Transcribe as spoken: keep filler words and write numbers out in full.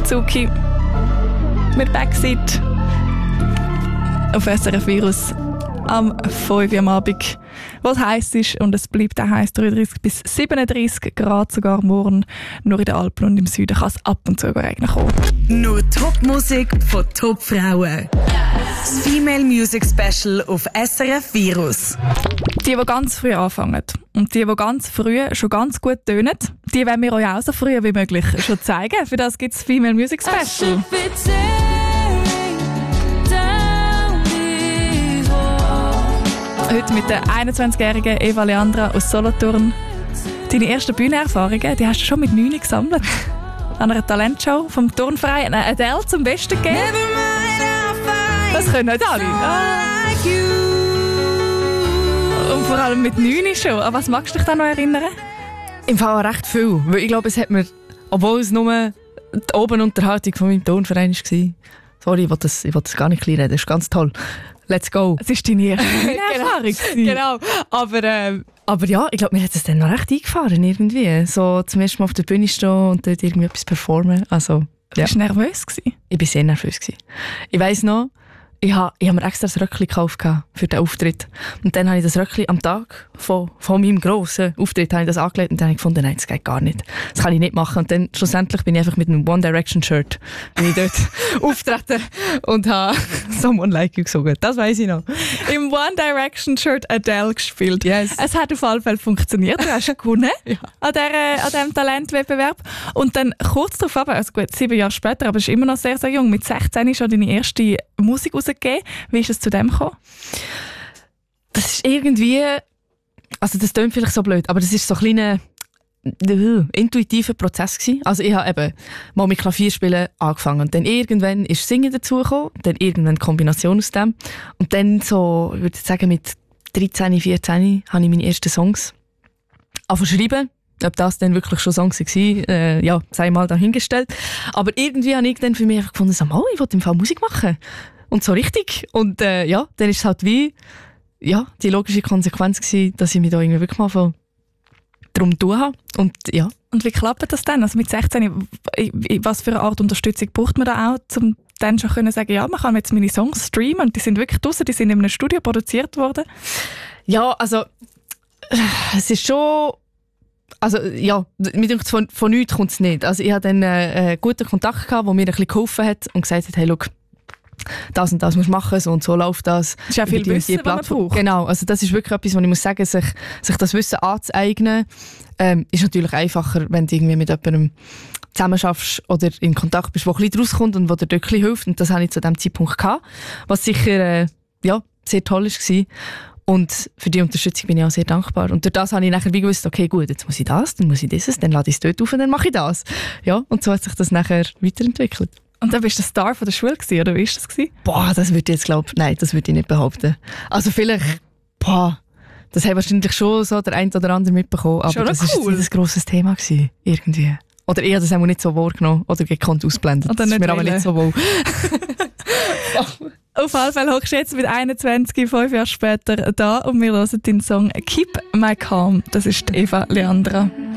Suzuki mit Backseat auf S R F Virus am fünf Uhr am Abend, was heiß ist, und es bleibt auch heiß, dreiunddreißig bis siebenunddreißig Grad sogar morgen. Nur in den Alpen und im Süden kann es ab und zu regnen kommen. Nur Top-Musik von Top-Frauen. Das Female Music Special auf S R F Virus. Die, die ganz früh anfangen und die, die ganz früh schon ganz gut tönen, die wollen wir euch auch so früh wie möglich schon zeigen. Für das gibt es Female Music Special. Heute mit der einundzwanzigjährigen Eva Leandra aus Solothurn. Deine ersten Bühnenerfahrungen, die hast du schon mit neun gesammelt. An einer Talentshow vom Turnverein Adele zum Besten gegeben. Das können nicht alle. Und vor allem mit neun schon. An was magst du dich da noch erinnern? Im Fall recht viel. Weil ich glaube, es hat mir, obwohl es nur die Obenunterhaltung von meinem Turnverein war. Sorry, ich will das, ich will das gar nicht klein reden. Das ist ganz toll. Let's go. Es ist deine erste Erfahrung. Genau. Aber, äh, aber ja, ich glaube, mir hat es dann noch recht eingefahren irgendwie. So zum ersten Mal auf der Bühne stehen und dort irgendwie etwas performen. Also, ja. Bist du nervös gewesen? Ich war sehr nervös gewesen. Ich weiss noch, ich habe ich hab mir extra das Röckchen gekauft für den Auftritt. Und dann habe ich das Röckchen am Tag von, von meinem grossen Auftritt habe ich das angelegt und dann habe ich gefunden, nein, das geht gar nicht. Das kann ich nicht machen. Und dann schlussendlich bin ich einfach mit einem One Direction Shirt bin ich dort auftreten und habe Someone Like You gesungen. Das weiss ich noch. Im One Direction Shirt Adele gespielt. Yes. Es hat auf alle Fälle funktioniert. Du hast gewonnen Ja. an, der, an diesem Talentwettbewerb. Und dann kurz darauf, also gut, sieben Jahre später, aber es ist immer noch sehr, sehr jung. Mit sechzehn schon deine erste Musik rausgegeben. Wie ist es zu dem gekommen? Das ist irgendwie, also das klingt vielleicht so blöd, aber das ist so ein kleiner uh, intuitiver Prozess gewesen. Also ich habe eben mal mit Klavierspielen angefangen und dann irgendwann ist Singen dazugekommen, dann irgendwann eine Kombination aus dem und dann so, ich würde sagen mit dreizehn, vierzehn habe ich meine ersten Songs angefangen zu schreiben. Ob das dann wirklich schon Songs waren, äh, ja, sei mal dahingestellt. Aber irgendwie habe ich dann für mich einfach gefunden, so, oh, ich will im Fall Musik machen. Und so richtig. Und äh, ja, dann ist es halt wie ja, die logische Konsequenz gewesen, dass ich mich da irgendwie wirklich mal von darum tun habe. Und ja. Und wie klappt das dann? Also mit sechzehn, was für eine Art Unterstützung braucht man da auch, um dann schon können sagen, ja, man kann jetzt meine Songs streamen und die sind wirklich draussen, die sind in einem Studio produziert worden? Ja, also es ist schon... Also ja, mir denkt von, von nichts kommt es nicht. Also ich hatte dann äh, einen guten Kontakt gehabt, der mir ein bisschen geholfen hat und gesagt hat, hey, schau, das und das musst du machen, so und so läuft das. Das ist ja viel Wissen, was man braucht. Genau, also das ist wirklich etwas, was ich muss sagen, sich, sich das Wissen anzueignen, ähm, ist natürlich einfacher, wenn du irgendwie mit jemandem zusammenschaffst oder in Kontakt bist, der ein bisschen rauskommt und der dir ein bisschen hilft. Und das hatte ich zu diesem Zeitpunkt gehabt, was sicher äh, ja, sehr toll war. Und für die Unterstützung bin ich auch sehr dankbar. Und durch das habe ich nachher wie gewusst, okay, gut, jetzt muss ich das, dann muss ich dieses, dann lade ich es dort auf und dann mache ich das. Ja, und so hat sich das nachher weiterentwickelt. Und dann bist du der Star von der Schule gewesen, oder wie war das gewesen? Boah, das würde ich jetzt glauben, nein, das würde ich nicht behaupten. Also vielleicht, boah, das hat wahrscheinlich schon so der ein oder andere mitbekommen, aber schon das cool. war nicht ein grosses Thema gewesen, irgendwie. Oder ich habe das auch nicht so wahrgenommen oder gekonnt ausblendet. Oder das ist nicht mir aber nicht so wohl. Auf jeden Fall hockst du jetzt mit einundzwanzig, fünf Jahre später da und wir hören den Song «Keep My Calm». Das ist Eva Leandra.